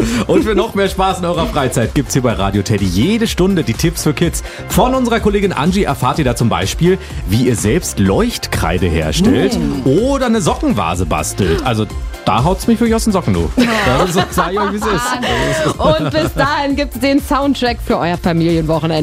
Und für noch mehr Spaß in eurer Freizeit gibt's hier bei Radio Teddy jede Stunde die Tipps für Kids. Von unserer Kollegin Angie erfahrt ihr da zum Beispiel, wie ihr selbst Leuchtkreide herstellt oder eine Sockenvase bastelt. Also da haut's mich wirklich aus den Socken, du. Das sag ich euch, wie es ist. Und bis dahin gibt's den Soundtrack für euer Familienwochenende.